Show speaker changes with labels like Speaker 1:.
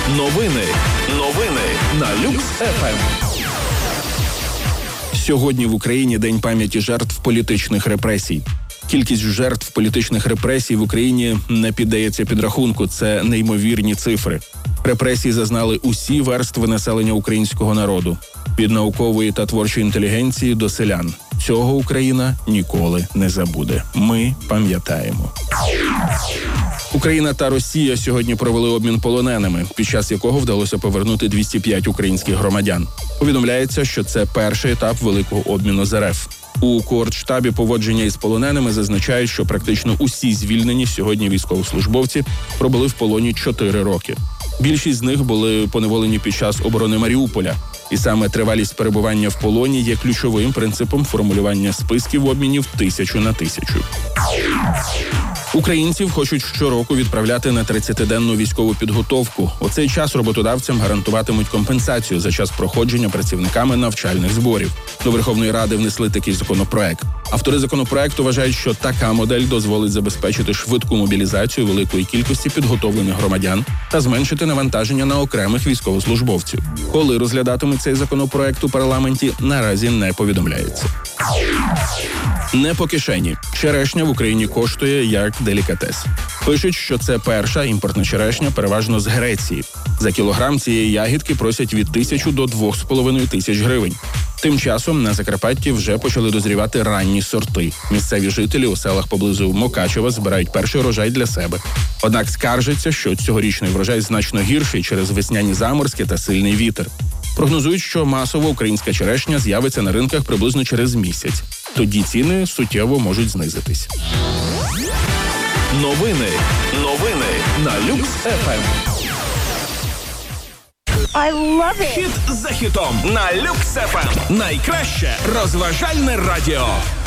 Speaker 1: Новини на Люкс ФМ. Сьогодні в Україні День пам'яті жертв політичних репресій. Кількість жертв політичних репресій в Україні не піддається підрахунку. Це неймовірні цифри. Репресії зазнали усі верстви населення українського народу. Від наукової та творчої інтелігенції до селян. Цього Україна ніколи не забуде. Ми пам'ятаємо. Україна та Росія сьогодні провели обмін полоненими, під час якого вдалося повернути 205 українських громадян. Повідомляється, що це перший етап великого обміну з РФ. У коордштабі поводження із полоненими зазначають, що практично усі звільнені сьогодні військовослужбовці пробули в полоні 4 роки. Більшість з них були поневолені під час оборони Маріуполя. І саме тривалість перебування в полоні є ключовим принципом формулювання списків обмінів 1000 на 1000. Українців хочуть щороку відправляти на 30-денну військову підготовку. У цей час роботодавцям гарантуватимуть компенсацію за час проходження працівниками навчальних зборів. До Верховної Ради внесли такий законопроект. Автори законопроекту вважають, що така модель дозволить забезпечити швидку мобілізацію великої кількості підготовлених громадян та зменшити навантаження на окремих військовослужбовців. Коли розглядатимуть цей законопроект у парламенті, наразі не повідомляється. Не по кишені. Черешня в Україні коштує як делікатес. Пишуть, що це перша імпортна черешня, переважно з Греції. За кілограм цієї ягідки просять від 1000 до 2500 гривень. Тим часом на Закарпатті вже почали дозрівати ранні сорти. Місцеві жителі у селах поблизу Мукачева збирають перший урожай для себе. Однак скаржаться, що цьогорічний врожай значно гірший через весняні заморозки та сильний вітер. Прогнозують, що масово українська черешня з'явиться на ринках приблизно через місяць. Тоді ціни суттєво можуть знизитись. Новини на Люкс ФМ.
Speaker 2: I love it.
Speaker 1: Хіт за хітом на Люкс ФМ. Найкраще розважальне радіо.